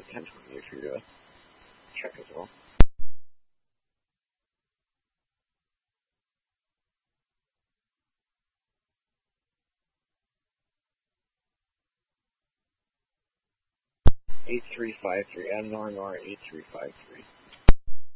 1020 if you're to check as well. #8353, Nor 8353.